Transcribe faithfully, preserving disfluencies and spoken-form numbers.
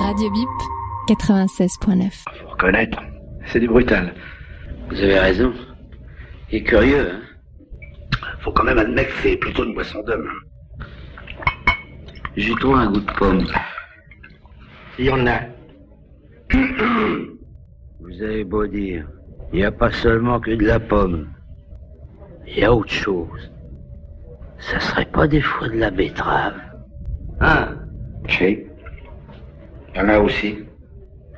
Radio Bip, quatre-vingt-seize point neuf. Faut reconnaître, c'est du brutal. Vous avez raison. Il est curieux, hein. Faut quand même admettre que c'est plutôt une boisson d'homme. J'ai trouvé un goût de pomme. Il y en a. Vous avez beau dire, il n'y a pas seulement que de la pomme. Il y a autre chose. Ça serait pas des fois de la betterave? Ah, si. Il y en a aussi.